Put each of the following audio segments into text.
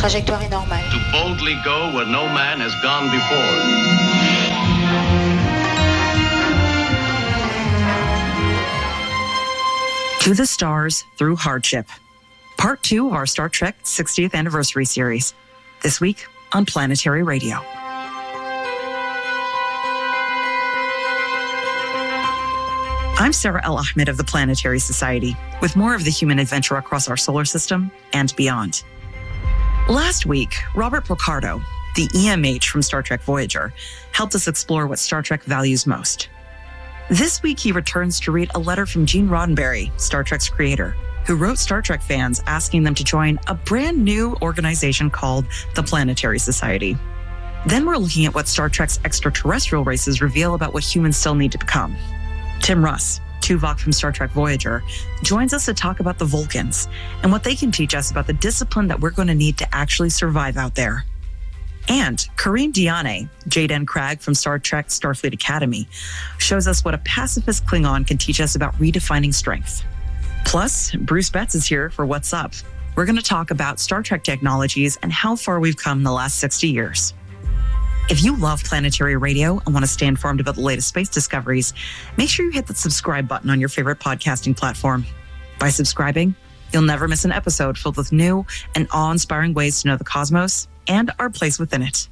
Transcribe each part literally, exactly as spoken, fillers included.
trajectoire est normale. To boldly go where no man has gone before. To the Stars Through Hardship, part two of our Star Trek sixtieth Anniversary series, this week on Planetary Radio. I'm Sarah El-Ahmed of the Planetary Society, with more of the human adventure across our solar system and beyond. Last week, Robert Picardo, the E M H from Star Trek Voyager, helped us explore what Star Trek values most. This week, he returns to read a letter from Gene Roddenberry, Star Trek's creator, who wrote Star Trek fans asking them to join a brand new organization called the Planetary Society. Then we're looking at what Star Trek's extraterrestrial races reveal about what humans still need to become. Tim Russ, Tuvok from Star Trek Voyager, joins us to talk about the Vulcans and what they can teach us about the discipline that we're going to need to actually survive out there. And Kareem Diane, Jayden Cragg from Star Trek Starfleet Academy, shows us what a pacifist Klingon can teach us about redefining strength. Plus, Bruce Betts is here for What's Up. We're going to talk about Star Trek technologies and how far we've come in the last sixty years. If you love Planetary Radio and want to stay informed about the latest space discoveries, make sure you hit the subscribe button on your favorite podcasting platform. By subscribing, you'll never miss an episode filled with new and awe-inspiring ways to know the cosmos and our place within it.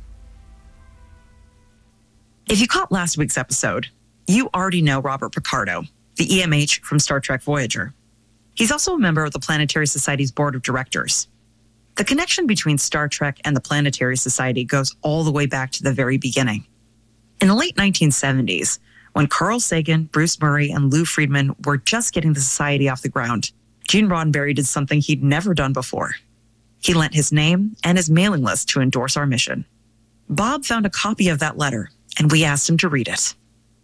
If you caught last week's episode, you already know Robert Picardo, the E M H from Star Trek Voyager. He's also a member of the Planetary Society's board of directors. The connection between Star Trek and the Planetary Society goes all the way back to the very beginning. In the late nineteen seventies, when Carl Sagan, Bruce Murray, and Lou Friedman were just getting the society off the ground, Gene Roddenberry did something he'd never done before. He lent his name and his mailing list to endorse our mission. Bob found a copy of that letter, and we asked him to read it.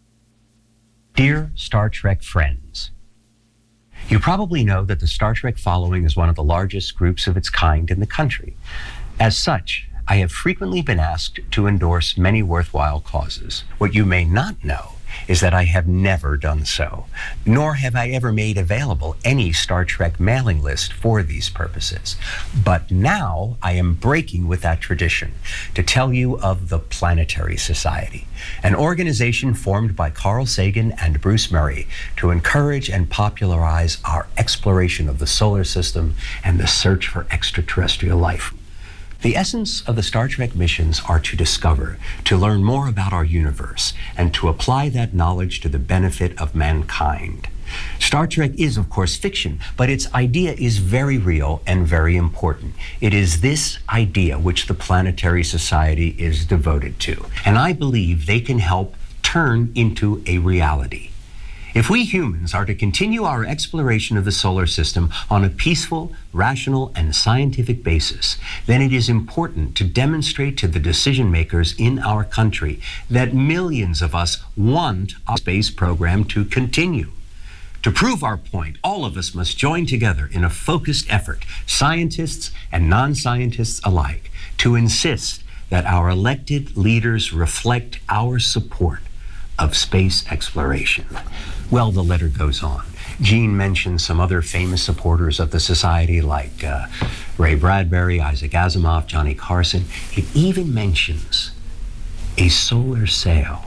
Dear Star Trek friends, you probably know that the Star Trek following is one of the largest groups of its kind in the country. As such, I have frequently been asked to endorse many worthwhile causes. What you may not know is that I have never done so, nor have I ever made available any Star Trek mailing list for these purposes. But now I am breaking with that tradition to tell you of the Planetary Society, an organization formed by Carl Sagan and Bruce Murray to encourage and popularize our exploration of the solar system and the search for extraterrestrial life. The essence of the Star Trek missions are to discover, to learn more about our universe, and to apply that knowledge to the benefit of mankind. Star Trek is, of course, fiction, but its idea is very real and very important. It is this idea which the Planetary Society is devoted to, and I believe they can help turn into a reality. If we humans are to continue our exploration of the solar system on a peaceful, rational, and scientific basis, then it is important to demonstrate to the decision makers in our country that millions of us want our space program to continue. To prove our point, all of us must join together in a focused effort, scientists and non-scientists alike, to insist that our elected leaders reflect our support of space exploration. Well, the letter goes on. Gene mentions some other famous supporters of the society like uh, Ray Bradbury, Isaac Asimov, Johnny Carson. It even mentions a solar sail.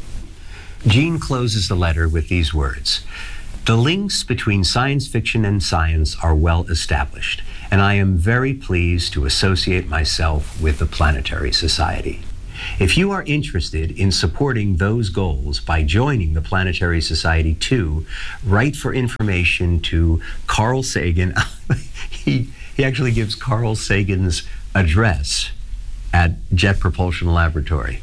Gene closes the letter with these words: "The links between science fiction and science are well established, and I am very pleased to associate myself with the Planetary Society. If you are interested in supporting those goals by joining the Planetary Society too, write for information to Carl Sagan." he, he actually gives Carl Sagan's address at Jet Propulsion Laboratory.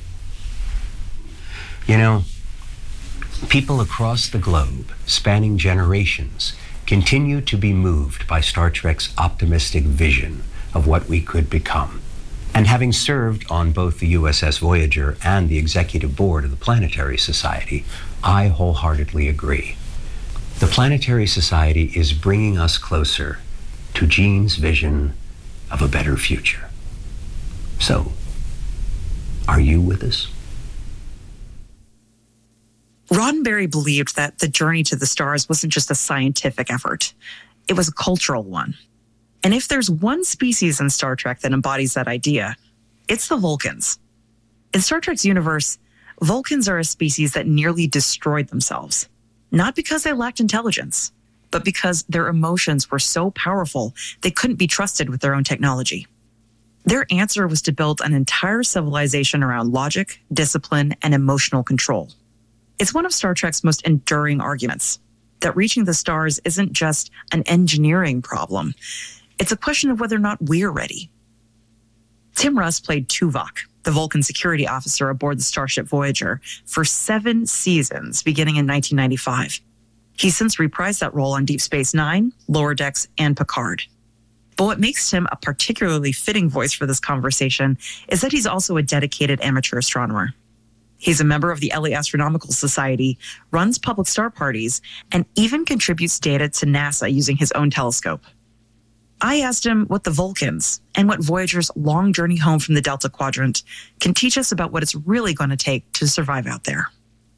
You know, people across the globe, spanning generations, continue to be moved by Star Trek's optimistic vision of what we could become. And having served on both the U S S Voyager and the executive board of the Planetary Society, I wholeheartedly agree. The Planetary Society is bringing us closer to Gene's vision of a better future. So, are you with us? Roddenberry believed that the journey to the stars wasn't just a scientific effort. It was a cultural one. And if there's one species in Star Trek that embodies that idea, it's the Vulcans. In Star Trek's universe, Vulcans are a species that nearly destroyed themselves, not because they lacked intelligence, but because their emotions were so powerful they couldn't be trusted with their own technology. Their answer was to build an entire civilization around logic, discipline, and emotional control. It's one of Star Trek's most enduring arguments, that reaching the stars isn't just an engineering problem. It's a question of whether or not we're ready. Tim Russ played Tuvok, the Vulcan security officer aboard the Starship Voyager, for seven seasons, beginning in nineteen ninety-five. He's since reprised that role on Deep Space Nine, Lower Decks, and Picard. But what makes Tim a particularly fitting voice for this conversation is that he's also a dedicated amateur astronomer. He's a member of the L A Astronomical Society, runs public star parties, and even contributes data to NASA using his own telescope. I asked him what the Vulcans and what Voyager's long journey home from the Delta Quadrant can teach us about what it's really going to take to survive out there.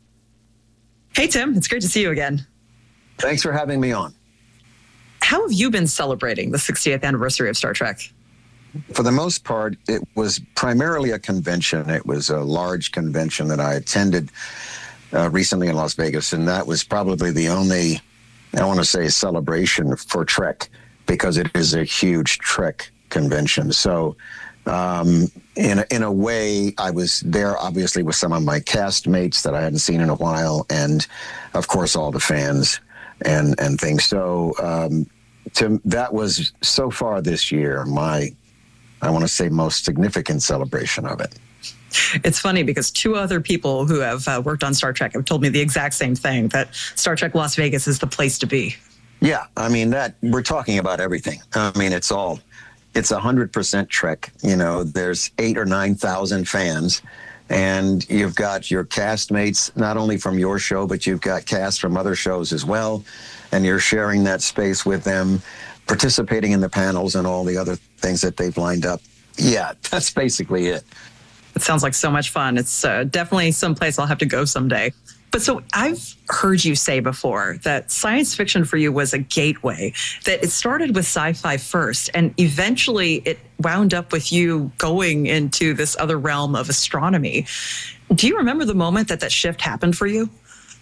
Hey, Tim, it's great to see you again. Thanks for having me on. How have you been celebrating the sixtieth anniversary of Star Trek? For the most part, it was primarily a convention. It was a large convention that I attended uh, recently in Las Vegas, and that was probably the only, I want to say, celebration for Trek, because it is a huge Trek convention. So um, in, a, in a way, I was there, obviously, with some of my castmates that I hadn't seen in a while, and, of course, all the fans and, and things. So um, to, that was, so far this year, my, I want to say, most significant celebration of it. It's funny because two other people who have uh, worked on Star Trek have told me the exact same thing, that Star Trek Las Vegas is the place to be. Yeah, I mean, that we're talking about everything. I mean, it's all, it's one hundred percent Trek. You know, there's eight or nine thousand fans, and you've got your castmates, not only from your show, but you've got cast from other shows as well, and you're sharing that space with them, participating in the panels and all the other things that they've lined up. Yeah, that's basically it. It sounds like so much fun. It's uh, definitely someplace I'll have to go someday. But so I've heard you say before that science fiction for you was a gateway, that it started with sci-fi first, and eventually it wound up with you going into this other realm of astronomy. Do you remember the moment that that shift happened for you?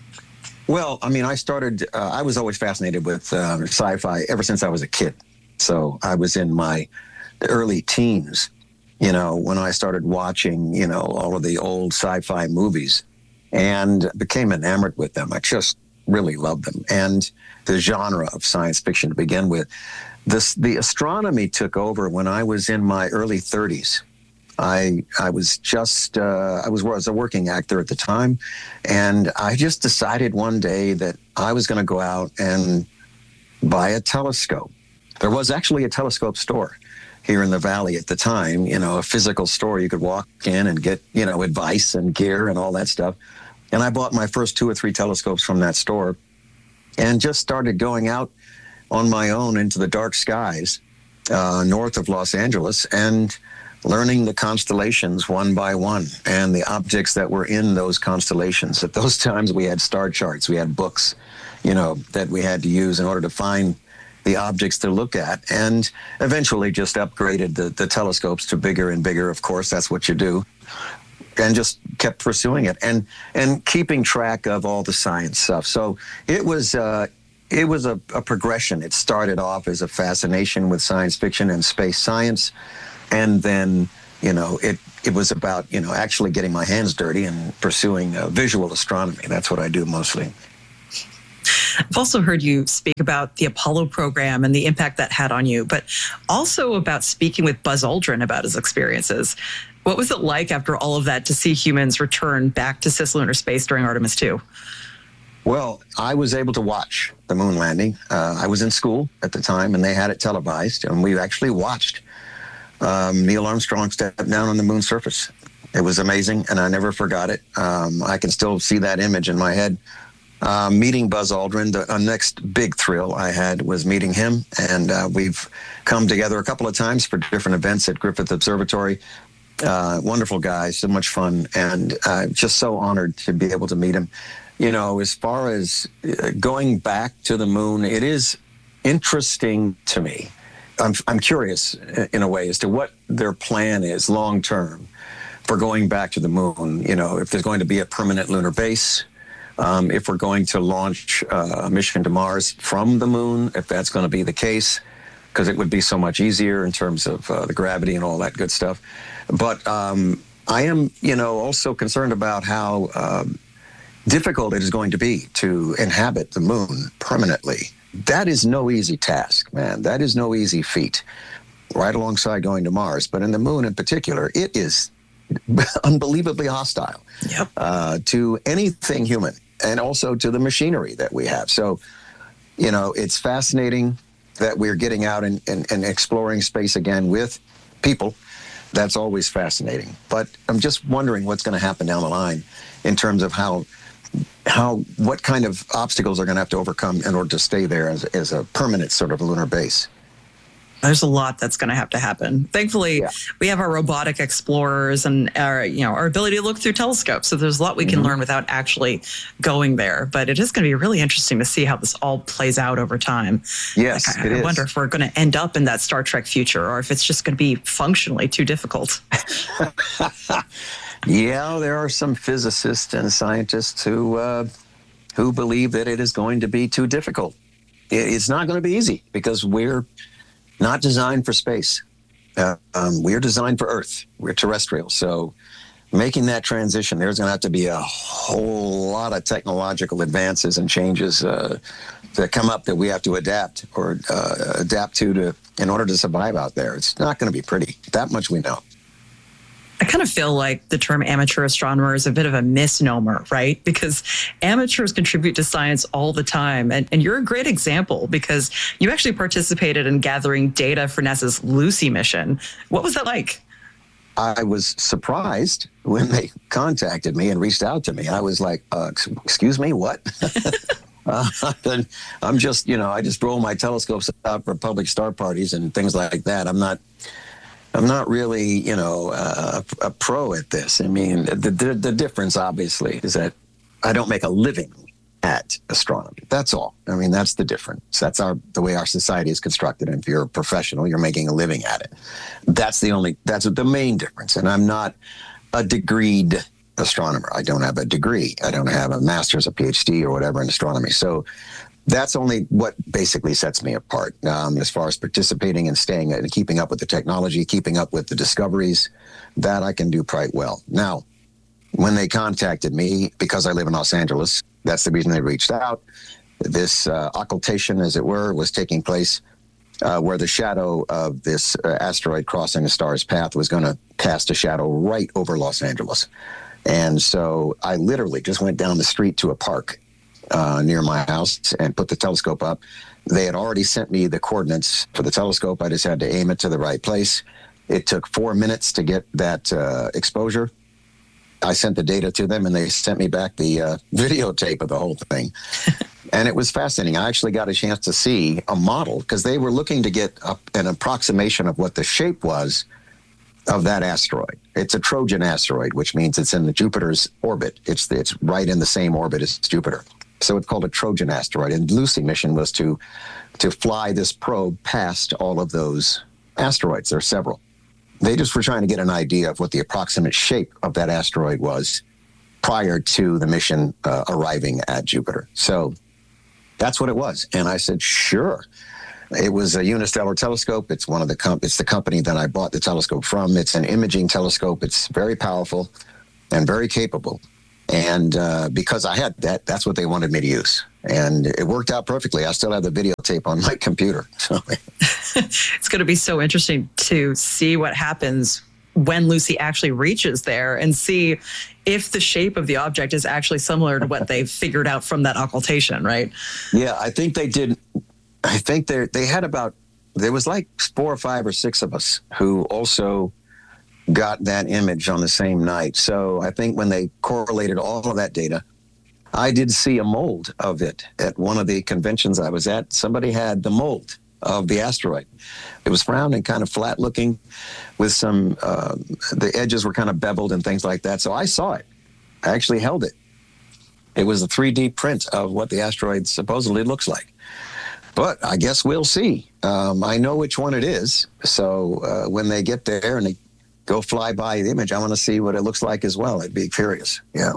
Well, I mean, I started, uh, I was always fascinated with uh, sci-fi ever since I was a kid. So I was in my early teens, you know, when I started watching, you know, all of the old sci-fi movies, and became enamored with them. I just really loved them. And the genre of science fiction to begin with. This, the astronomy took over when I was in my early thirties. I I was just, uh, I was, was a working actor at the time, and I just decided one day that I was going to go out and buy a telescope. There was actually a telescope store here in the Valley at the time, you know, a physical store. You could walk in and get, you know, advice and gear and all that stuff. And I bought my first two or three telescopes from that store and just started going out on my own into the dark skies uh, north of Los Angeles and learning the constellations one by one and the objects that were in those constellations. At those times, we had star charts, we had books, you know, that we had to use in order to find the objects to look at, and eventually just upgraded the, the telescopes to bigger and bigger. Of course, that's what you do, and just kept pursuing it and and keeping track of all the science stuff. So it was uh, it was a, a progression. It started off as a fascination with science fiction and space science, and then you know it it was about you know actually getting my hands dirty and pursuing uh, visual astronomy. That's what I do mostly. I've also heard you speak about the Apollo program and the impact that had on you, but also about speaking with Buzz Aldrin about his experiences. What was it like after all of that to see humans return back to cislunar space during Artemis two? Well, I was able to watch the moon landing. Uh, I was in school at the time, and they had it televised, and we actually watched um, Neil Armstrong step down on the moon's surface. It was amazing, and I never forgot it. Um, I can still see that image in my head. Uh, meeting Buzz Aldrin, the uh, next big thrill I had was meeting him, and uh, we've come together a couple of times for different events at Griffith Observatory. Uh, wonderful guy, so much fun, and uh, just so honored to be able to meet him. You know, as far as uh, going back to the moon, it is interesting to me I'm, I'm curious in a way as to what their plan is long term for going back to the moon. You know, if there's going to be a permanent lunar base, um, if we're going to launch uh, a mission to Mars from the moon, if that's going to be the case, because it would be so much easier in terms of uh, the gravity and all that good stuff. But um, I am, you know, also concerned about how um, difficult it is going to be to inhabit the moon permanently. That is no easy task, man. That is no easy feat, right alongside going to Mars. But in the moon in particular, it is unbelievably hostile yep. uh, to anything human and also to the machinery that we have. So, you know, it's fascinating that we're getting out and, and, and exploring space again with people. That's always fascinating. But I'm just wondering what's going to happen down the line in terms of how how what kind of obstacles are going to have to overcome in order to stay there as, as a permanent sort of lunar base. There's a lot that's going to have to happen. Thankfully, yeah. we have our robotic explorers and our, you know, our ability to look through telescopes. So there's a lot we can mm-hmm. learn without actually going there. But it is going to be really interesting to see how this all plays out over time. Yes, like, I, it I is. wonder if we're going to end up in that Star Trek future or if it's just going to be functionally too difficult. Yeah, there are some physicists and scientists who uh, who believe that it is going to be too difficult. It's not going to be easy because we're not designed for space. Uh, um, we're designed for Earth. We're terrestrial. So making that transition, there's going to have to be a whole lot of technological advances and changes uh, that come up that we have to adapt or uh, adapt to, to in order to survive out there. It's not going to be pretty. That much we know. I kind of feel like the term amateur astronomer is a bit of a misnomer, right? Because amateurs contribute to science all the time. And, and you're a great example because you actually participated in gathering data for NASA's Lucy mission. What was that like? I was surprised when they contacted me and reached out to me. I was like, uh, excuse me, what? uh, I'm just, you know, I just roll my telescopes out for public star parties and things like that. I'm not... I'm not really, you know, uh, a pro at this. I mean, the, the the difference, obviously, is that I don't make a living at astronomy. That's all. I mean, that's the difference. That's our the way our society is constructed. And if you're a professional, you're making a living at it. That's the only, that's the main difference. And I'm not a degreed astronomer. I don't have a degree. I don't have a master's, a PhD, or whatever in astronomy. So that's only what basically sets me apart um, as far as participating and staying and keeping up with the technology, keeping up with the discoveries. That I can do quite well. Now, when they contacted me, because I live in Los Angeles, that's the reason they reached out. This uh, occultation, as it were, was taking place uh, where the shadow of this uh, asteroid crossing a star's path was going to cast a shadow right over Los Angeles. And so I literally just went down the street to a park Uh, near my house and put the telescope up. They had already sent me the coordinates for the telescope. I just had to aim it to the right place. It took four minutes to get that uh, exposure. I sent the data to them and they sent me back the uh, videotape of the whole thing. And it was fascinating. I actually got a chance to see a model because they were looking to get a, an approximation of what the shape was of that asteroid. It's a Trojan asteroid, which means it's in the Jupiter's orbit. It's it's right in the same orbit as Jupiter. So it's called a Trojan asteroid. And Lucy mission was to to fly this probe past all of those asteroids. There are several. They just were trying to get an idea of what the approximate shape of that asteroid was prior to the mission uh, arriving at Jupiter. So that's what it was. And I said, sure. It was a unistellar telescope. It's one of the comp- it's the company that I bought the telescope from. It's an imaging telescope. It's very powerful and very capable. And uh, because I had that, that's what they wanted me to use. And it worked out perfectly. I still have the videotape on my computer. So it's going to be so interesting to see what happens when Lucy actually reaches there and see if the shape of the object is actually similar to what they figured out from that occultation, right? Yeah, I think they did. I think they they had about, there was like four or five or six of us who also got that image on the same night. So I think when they correlated all of that data, I did see a mold of it at one of the conventions I was at. Somebody had the mold of the asteroid. It was round and kind of flat looking with some, uh, the edges were kind of beveled and things like that. So I saw it. I actually held it. It was a three D print of what the asteroid supposedly looks like. But I guess we'll see. Um, I know which one it is. So uh, when they get there and they go fly by the image, I want to see what it looks like as well. I'd be curious. Yeah.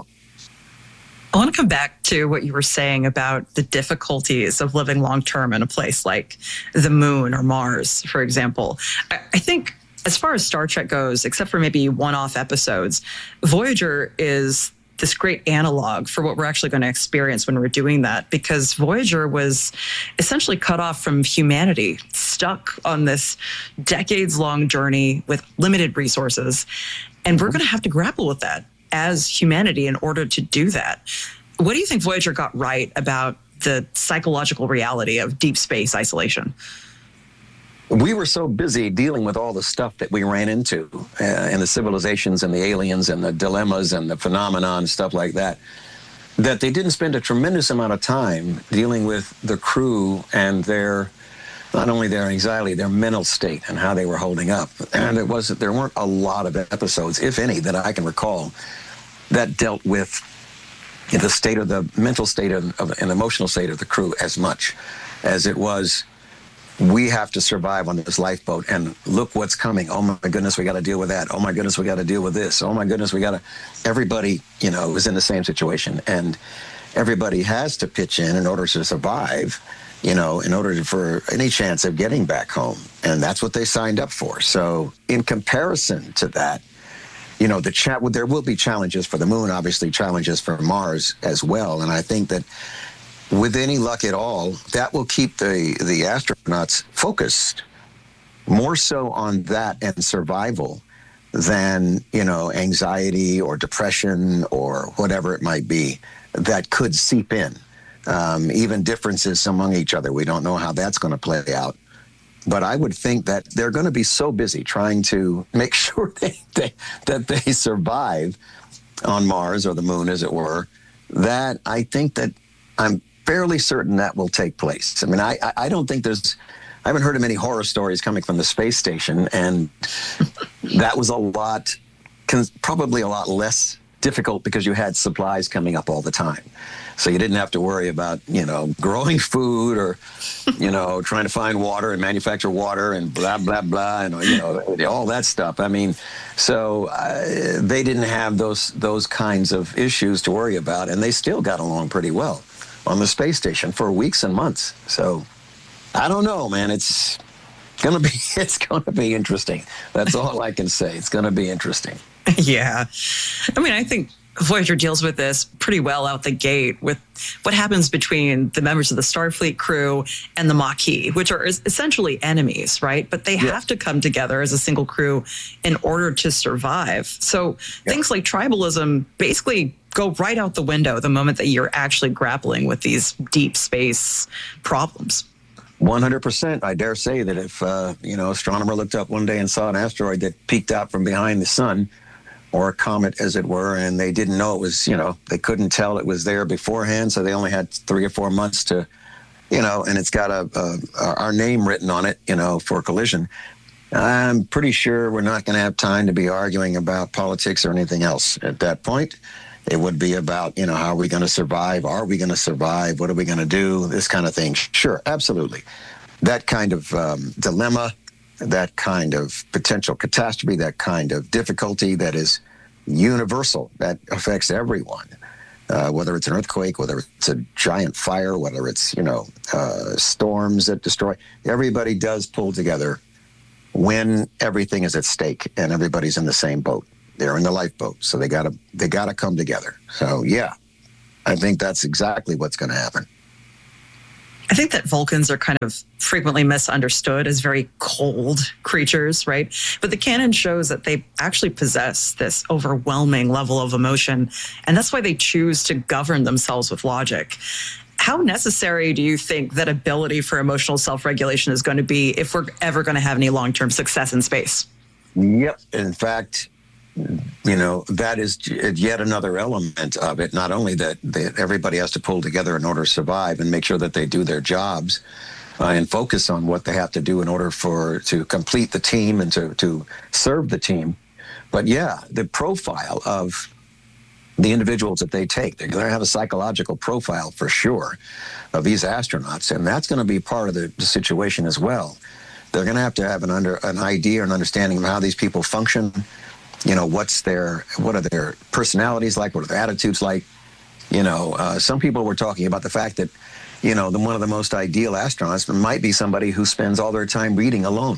I want to come back to what you were saying about the difficulties of living long term in a place like the moon or Mars, for example. I, I think as far as Star Trek goes, except for maybe one-off episodes, Voyager is this great analog for what we're actually going to experience when we're doing that, because Voyager was essentially cut off from humanity, stuck on this decades-long journey with limited resources. And we're going to have to grapple with that as humanity in order to do that. What do you think Voyager got right about the psychological reality of deep space isolation? We were so busy dealing with all the stuff that we ran into uh, and the civilizations and the aliens and the dilemmas and the phenomena and stuff like that, that they didn't spend a tremendous amount of time dealing with the crew and their, not only their anxiety, their mental state and how they were holding up. And it was, there weren't a lot of episodes, if any, that I can recall that dealt with the state of the mental state of, of an emotional state of the crew as much as it was, we have to survive on this lifeboat and look what's coming. Oh my goodness, we got to deal with that. Oh my goodness, we got to deal with this. Oh my goodness, we got to, everybody, you know, is in the same situation, and everybody has to pitch in in order to survive, you know, in order to, for any chance of getting back home. And that's what they signed up for. So in comparison to that, you know, the chat, there will be challenges for the moon, obviously challenges for Mars as well. And I think that with any luck at all, that will keep the, the astronauts focused more so on that and survival than, you know, anxiety or depression or whatever it might be that could seep in. Um, even differences among each other. We don't know how that's going to play out. But I would think that they're going to be so busy trying to make sure they, they, that they survive on Mars or the moon, as it were, that I think that I'm fairly certain that will take place. I mean, I, I don't think there's, I haven't heard of many horror stories coming from the space station, and that was a lot, probably a lot less difficult because you had supplies coming up all the time. So you didn't have to worry about, you know, growing food or, you know, trying to find water and manufacture water and blah, blah, blah, and, you know, all that stuff. I mean, so uh, they didn't have those those kinds of issues to worry about, and they still got along pretty well on the space station for weeks and months. So I don't know, man. It's gonna be it's gonna be interesting. That's all I can say. It's gonna be interesting. Yeah. I mean, I think Voyager deals with this pretty well out the gate with what happens between the members of the Starfleet crew and the Maquis, which are essentially enemies, right? But they yeah. have to come together as a single crew in order to survive. So yeah. things like tribalism basically go right out the window the moment that you're actually grappling with these deep space problems. one hundred percent. I dare say that if, uh, you know, astronomer looked up one day and saw an asteroid that peeked out from behind the sun, or a comet, as it were, and they didn't know it was, you know, they couldn't tell it was there beforehand, so they only had three or four months to, you know, and it's got a, a our name written on it, you know, for collision. I'm pretty sure we're not going to have time to be arguing about politics or anything else at that point. It would be about, you know, how are we going to survive? Are we going to survive? What are we going to do? This kind of thing. Sure, absolutely. That kind of um, dilemma, that kind of potential catastrophe, that kind of difficulty that is universal, that affects everyone, uh, whether it's an earthquake, whether it's a giant fire, whether it's, you know, uh, storms that destroy. Everybody does pull together when everything is at stake and everybody's in the same boat. They're in the lifeboat, so they gotta they gotta come together. So yeah, I think that's exactly what's going to happen. I think that Vulcans are kind of frequently misunderstood as very cold creatures, right? But the canon shows that they actually possess this overwhelming level of emotion, and that's why they choose to govern themselves with logic. How necessary do you think that ability for emotional self-regulation is going to be if we're ever going to have any long-term success in space? Yep. In fact, you know, that is yet another element of it. Not only that, that everybody has to pull together in order to survive and make sure that they do their jobs uh, and focus on what they have to do in order for to complete the team and to, to serve the team. But yeah, the profile of the individuals that they take. They're going to have a psychological profile for sure of these astronauts, and that's going to be part of the, the situation as well. They're going to have to have an under an idea and understanding of how these people function. You know, what's their what are their personalities like? What are their attitudes like? You know, uh, some people were talking about the fact that, you know, the, one of the most ideal astronauts might be somebody who spends all their time reading alone,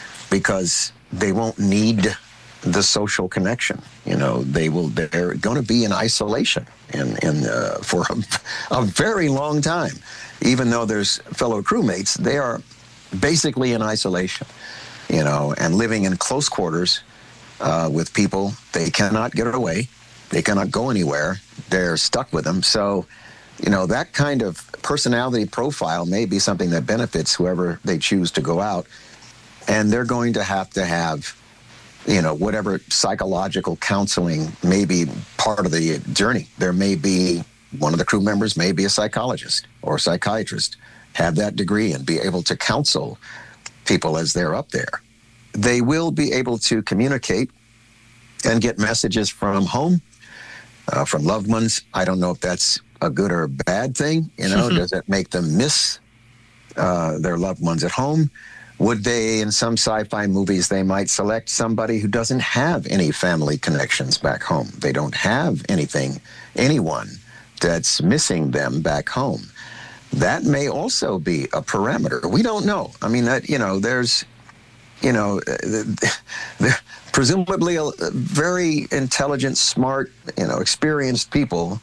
because they won't need the social connection. You know, they will, they're going to be in isolation in, in, uh, for a, a very long time. Even though there's fellow crewmates, they are basically in isolation, you know, and living in close quarters uh, with people. They cannot get away. They cannot go anywhere. They're stuck with them. So, you know, that kind of personality profile may be something that benefits whoever they choose to go out. And they're going to have to have, you know, whatever psychological counseling may be part of the journey. There may be one of the crew members may be a psychologist or a psychiatrist, have that degree and be able to counsel people as they're up there. They will be able to communicate and get messages from home, uh, from loved ones. I don't know if that's a good or a bad thing. You know, does it make them miss uh, their loved ones at home? Would they, in some sci-fi movies, they might select somebody who doesn't have any family connections back home. They don't have anything, anyone that's missing them back home. That may also be a parameter. We don't know. I mean, that, you know, there's, you know, there, presumably a, very intelligent, smart, you know, experienced people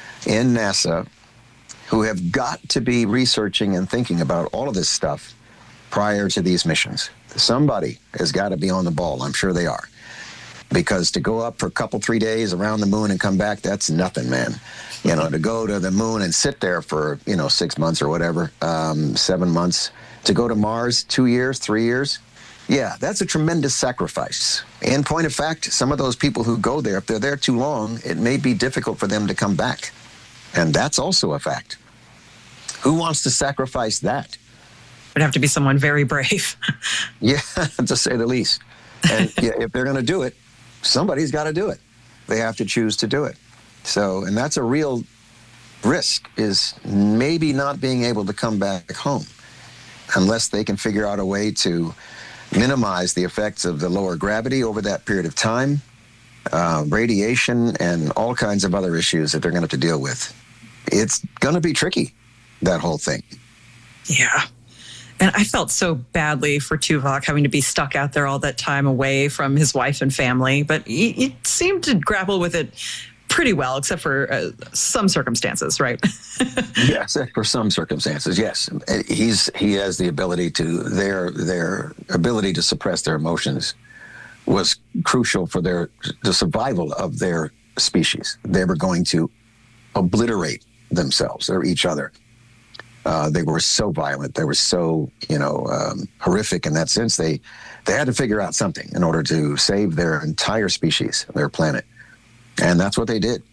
in NASA who have got to be researching and thinking about all of this stuff prior to these missions. Somebody has got to be on the ball. I'm sure they are. Because to go up for a couple, three days around the moon and come back, that's nothing, man. You know, to go to the moon and sit there for, you know, six months or whatever, um, seven months. To go to Mars, two years, three years. Yeah, that's a tremendous sacrifice. In point of fact, some of those people who go there, if they're there too long, it may be difficult for them to come back. And that's also a fact. Who wants to sacrifice that? Would have to be someone very brave. Yeah, to say the least. And yeah, if they're going to do it, somebody's got to do it. They have to choose to do it. So, and that's a real risk, is maybe not being able to come back home unless they can figure out a way to minimize the effects of the lower gravity over that period of time, uh, radiation, and all kinds of other issues that they're going to have to deal with. It's going to be tricky, that whole thing. Yeah. And I felt so badly for Tuvok having to be stuck out there all that time away from his wife and family, but he, he seemed to grapple with it pretty well, except for uh, some circumstances, right? Yes, for some circumstances, yes. He's he has the ability to their their ability to suppress their emotions was crucial for their the survival of their species. They were going to obliterate themselves or each other. Uh, they were so violent. They were so, you know, um, horrific in that sense. They they had to figure out something in order to save their entire species, their planet. And that's what they did.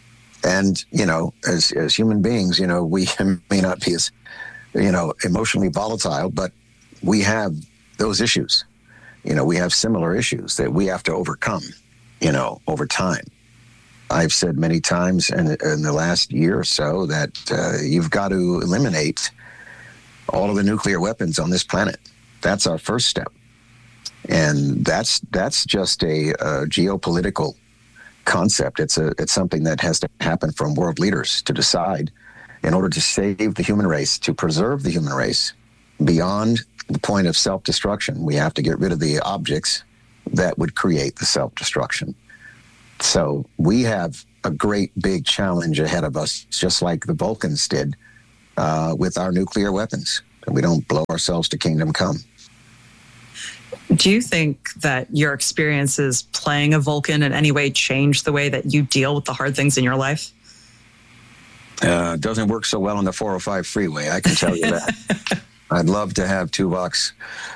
And, you know, as as human beings, you know, we may not be as, you know, emotionally volatile, but we have those issues. You know, we have similar issues that we have to overcome, you know, over time. I've said many times in, in the last year or so that uh, you've got to eliminate all of the nuclear weapons on this planet. That's our first step. And that's that's just a, a geopolitical concept. It's a it's something that has to happen from world leaders to decide in order to save the human race, to preserve the human race beyond the point of self-destruction. We have to get rid of the objects that would create the self-destruction. So we have a great big challenge ahead of us, just like the Vulcans did uh, with our nuclear weapons. And we don't blow ourselves to kingdom come. Do you think that your experiences playing a Vulcan in any way changed the way that you deal with the hard things in your life? Uh, doesn't work so well on the four oh five freeway, I can tell you that. I'd love to have Tuvok's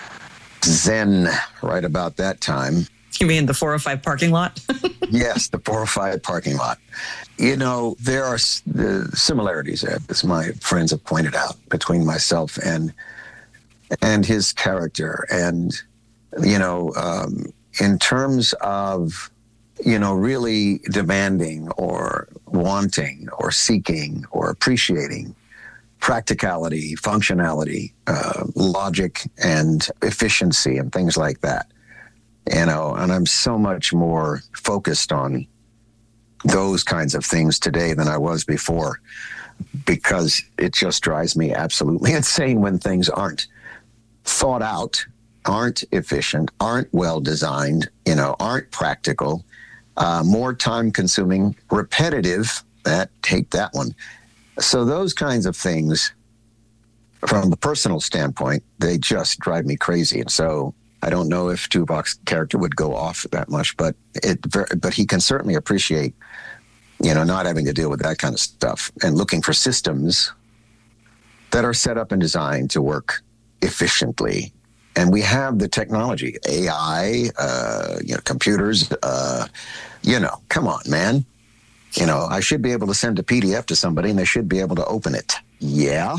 zen right about that time. You mean the four oh five parking lot? Yes, the four oh five parking lot. You know, there are the similarities, as my friends have pointed out, between myself and and his character. And, you know, um, in terms of you know, really demanding or wanting or seeking or appreciating practicality, functionality, uh, logic, and efficiency, and things like that. You know, and I'm so much more focused on those kinds of things today than I was before, because it just drives me absolutely insane when things aren't thought out, aren't efficient, aren't well designed, you know, aren't practical, uh, more time consuming, repetitive. That take that one. So those kinds of things, from a personal standpoint, they just drive me crazy. And so I don't know if Tuvok's character would go off that much, but it, but he can certainly appreciate, you know, not having to deal with that kind of stuff and looking for systems that are set up and designed to work efficiently. And we have the technology, A I, uh, you know, computers, uh, you know, come on, man. You know, I should be able to send a P D F to somebody and they should be able to open it. Yeah.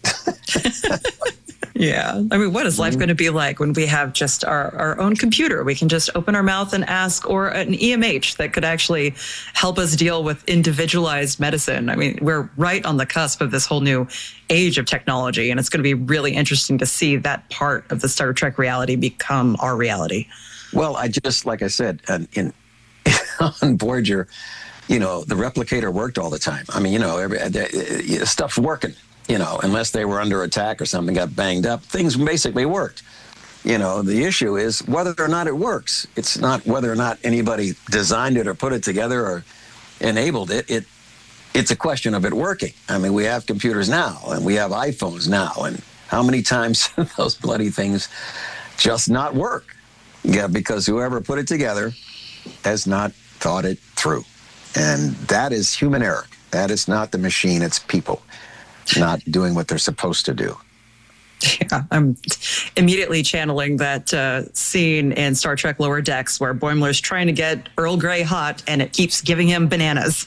Yeah. I mean, what is life going to be like when we have just our, our own computer? We can just open our mouth and ask, or an E M H that could actually help us deal with individualized medicine. I mean, we're right on the cusp of this whole new age of technology, and it's going to be really interesting to see that part of the Star Trek reality become our reality. Well, I just, like I said, in, in on Voyager, you know, the replicator worked all the time. I mean, you know, every, uh, stuff's working. You know, unless they were under attack or something, got banged up, things basically worked. You know, the issue is whether or not it works. It's not whether or not anybody designed it or put it together or enabled it. It it's a question of it working. I mean, we have computers now and we have iPhones now, and how many times those bloody things just not work? Yeah, because whoever put it together has not thought it through. And that is human error. That is not the machine, it's people not doing what they're supposed to do. Yeah, I'm immediately channeling that uh, scene in Star Trek Lower Decks where Boimler's trying to get Earl Grey hot and it keeps giving him bananas.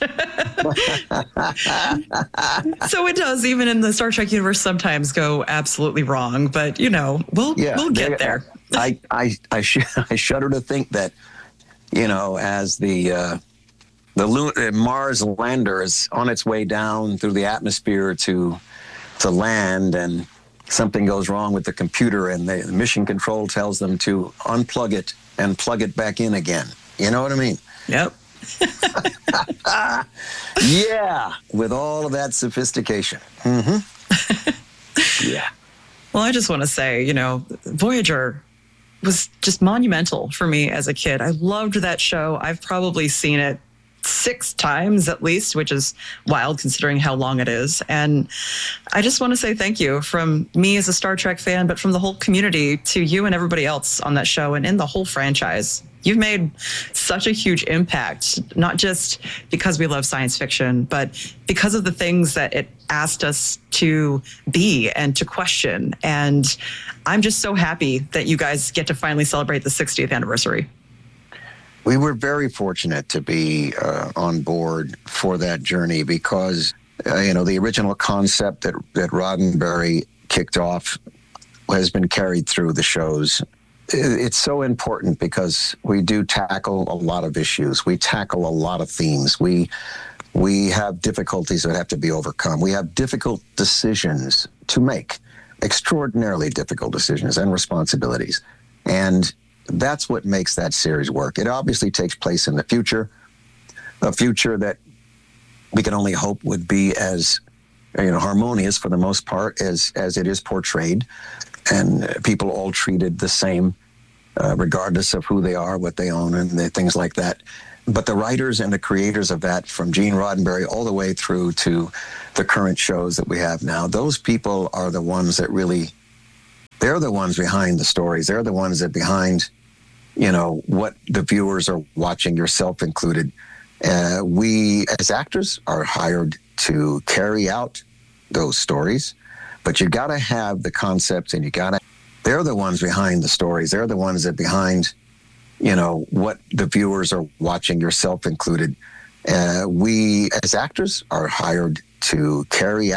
So it does, even in the Star Trek universe, sometimes go absolutely wrong. But, you know, we'll, yeah, we'll get there. I, I, I, sh- I shudder to think that, you know, as the... Uh, The Lu- Mars lander is on its way down through the atmosphere to to land, and something goes wrong with the computer, and the mission control tells them to unplug it and plug it back in again. You know what I mean? Yep. Yeah, with all of that sophistication. Mm-hmm. Yeah. Well, I just want to say, you know, Voyager was just monumental for me as a kid. I loved that show. I've probably seen it six times at least, which is wild considering how long it is. And I just want to say thank you from me as a Star Trek fan, but from the whole community to you and everybody else on that show and in the whole franchise. You've made such a huge impact, not just because we love science fiction, but because of the things that it asked us to be and to question. And I'm just so happy that you guys get to finally celebrate the sixtieth anniversary. We were very fortunate to be uh, on board for that journey because, uh, you know, the original concept that, that Roddenberry kicked off has been carried through the shows. It's so important because we do tackle a lot of issues. We tackle a lot of themes. We we have difficulties that have to be overcome. We have difficult decisions to make, extraordinarily difficult decisions and responsibilities. And that's what makes that series work. It obviously takes place in the future, a future that we can only hope would be as, you know, harmonious for the most part as as it is portrayed, and people all treated the same, uh, regardless of who they are, what they own, and the, things like that. But the writers and the creators of that, from Gene Roddenberry all the way through to the current shows that we have now, those people are the ones that really, they're the ones behind the stories. They're the ones that behind, you know, what the viewers are watching, yourself included. Uh, we, as actors, are hired to carry out those stories, but you got to have the concepts, and you got to, they're the ones behind the stories. They're the ones that behind, you know, what the viewers are watching, yourself included. Uh, we, as actors, are hired to carry out